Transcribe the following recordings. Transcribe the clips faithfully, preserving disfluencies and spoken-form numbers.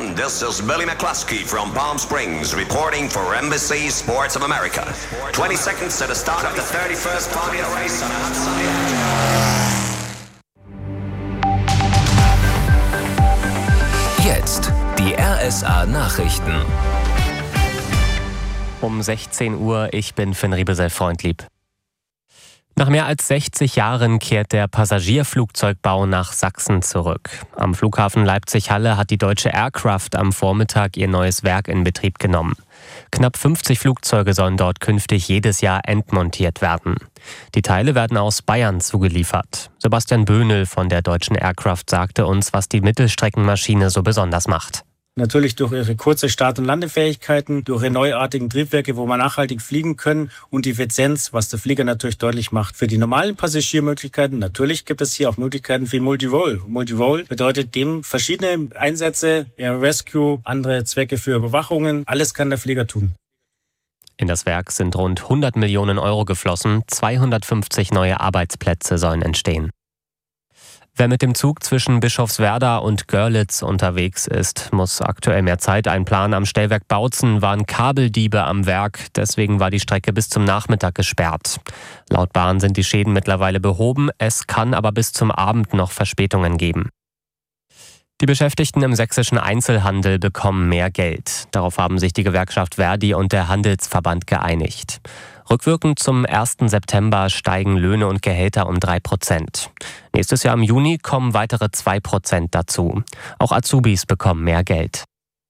gentlemen, this is Billy McCluskey from Palm Springs reporting for Embassy Sports of America. twenty seconds to the start of the thirty-first Formula race on a hot sunny afternoon. Jetzt die R S A-Nachrichten. Um sechzehn Uhr, ich bin Finn Riebesell-Freundlieb. Nach mehr als sechzig Jahren kehrt der Passagierflugzeugbau nach Sachsen zurück. Am Flughafen Leipzig-Halle hat die Deutsche Aircraft am Vormittag ihr neues Werk in Betrieb genommen. Knapp fünfzig Flugzeuge sollen dort künftig jedes Jahr endmontiert werden. Die Teile werden aus Bayern zugeliefert. Sebastian Böhnel von der Deutschen Aircraft sagte uns, was die Mittelstreckenmaschine so besonders macht. Natürlich durch ihre kurze Start- und Landefähigkeiten, durch ihre neuartigen Triebwerke, wo man nachhaltig fliegen können und die Effizienz, was der Flieger natürlich deutlich macht. Für die normalen Passagiermöglichkeiten, natürlich gibt es hier auch Möglichkeiten für Multirole. Multirole bedeutet dem verschiedene Einsätze, Air Rescue, andere Zwecke für Überwachungen. Alles kann der Flieger tun. In das Werk sind rund hundert Millionen Euro geflossen, zweihundertfünfzig neue Arbeitsplätze sollen entstehen. Wer mit dem Zug zwischen Bischofswerda und Görlitz unterwegs ist, muss aktuell mehr Zeit einplanen. Am Stellwerk Bautzen waren Kabeldiebe am Werk, deswegen war die Strecke bis zum Nachmittag gesperrt. Laut Bahn sind die Schäden mittlerweile behoben, es kann aber bis zum Abend noch Verspätungen geben. Die Beschäftigten im sächsischen Einzelhandel bekommen mehr Geld. Darauf haben sich die Gewerkschaft Verdi und der Handelsverband geeinigt. Rückwirkend zum ersten September steigen Löhne und Gehälter um drei Prozent. Nächstes Jahr im Juni kommen weitere zwei Prozent dazu. Auch Azubis bekommen mehr Geld.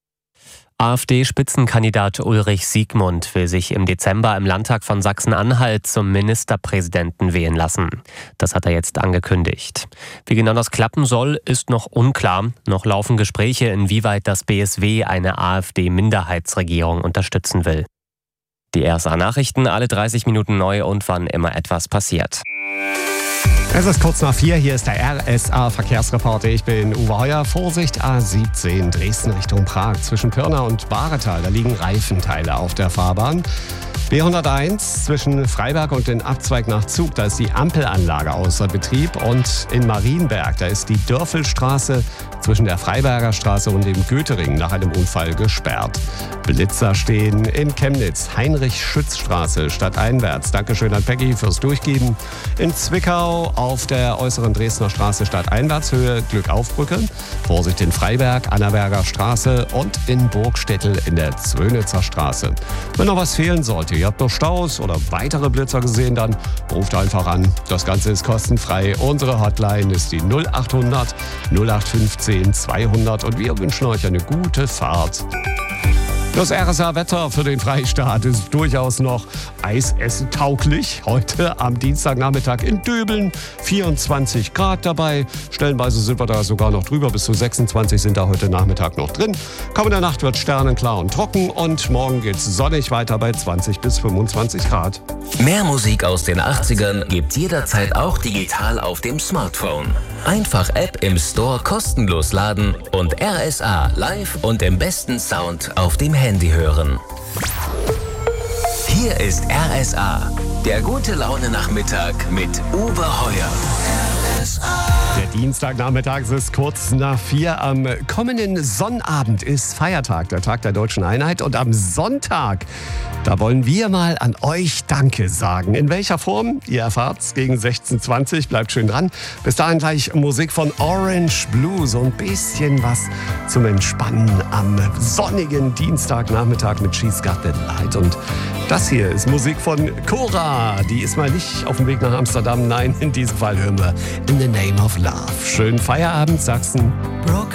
AfD-Spitzenkandidat Ulrich Siegmund will sich im Dezember im Landtag von Sachsen-Anhalt zum Ministerpräsidenten wählen lassen. Das hat er jetzt angekündigt. Wie genau das klappen soll, ist noch unklar. Noch laufen Gespräche, inwieweit das B S W eine AfD-Minderheitsregierung unterstützen will. Die R S A-Nachrichten alle dreißig Minuten neu und wann immer etwas passiert. Es ist kurz nach vier, hier ist der R S A-Verkehrsreporter. Ich bin Uwe Heuer. Vorsicht A siebzehn, Dresden Richtung Prag. Zwischen Pirna und Bahretal, da liegen Reifenteile auf der Fahrbahn. B hunderteins zwischen Freiberg und den Abzweig nach Zug, da ist die Ampelanlage außer Betrieb. Und in Marienberg, da ist die Dörfelstraße zwischen der Freiberger Straße und dem Goethering nach einem Unfall gesperrt. Blitzer stehen in Chemnitz, Heinrich-Schütz-Straße stadteinwärts. Dankeschön an Peggy fürs Durchgeben. In Zwickau auf der äußeren Dresdner Straße stadteinwärtshöhe Glückaufbrücke. Vorsicht in Freiberg, Annaberger Straße und in Burgstettel in der Zwönitzer Straße. Wenn noch was fehlen sollte, ihr habt noch Staus oder weitere Blitzer gesehen, dann ruft einfach an. Das Ganze ist kostenfrei. Unsere Hotline ist die null achthundert null acht fünfzehn zweihundert und wir wünschen euch eine gute Fahrt. Das R S A-Wetter für den Freistaat ist durchaus noch eisessentauglich. Heute am Dienstagnachmittag in Döbeln vierundzwanzig Grad dabei. Stellenweise sind wir da sogar noch drüber. Bis zu sechsundzwanzig sind da heute Nachmittag noch drin. Kommende Nacht wird sternenklar und trocken und morgen geht's sonnig weiter bei zwanzig bis fünfundzwanzig Grad. Mehr Musik aus den achtzigern gibt's jederzeit auch digital auf dem Smartphone. Einfach App im Store kostenlos laden und R S A live und im besten Sound auf dem Handy hören. Hier ist R S A, der gute Laune Nachmittag mit Uwe Heuer. R S A. Der Dienstagnachmittag ist kurz nach vier. Am kommenden Sonnabend ist Feiertag, der Tag der Deutschen Einheit. Und am Sonntag, da wollen wir mal an euch Danke sagen. In welcher Form? Ihr erfahrt's gegen sechzehn Uhr zwanzig. Bleibt schön dran. Bis dahin gleich Musik von Orange Blue. So ein bisschen was zum Entspannen am sonnigen Dienstagnachmittag mit She's Got That Light. Und das hier ist Musik von Cora. Die ist mal nicht auf dem Weg nach Amsterdam. Nein, in diesem Fall hören wir In the Name of Love. Schönen Feierabend, Sachsen.